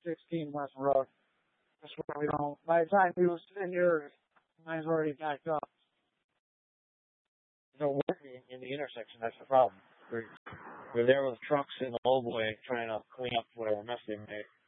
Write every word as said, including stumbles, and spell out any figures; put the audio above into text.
sixteen West Road. That's where we don't, by the time we was in here, mine's already backed up. No working in the intersection, that's the problem. We're, we're there with trucks in the low boy trying to clean up whatever mess they made.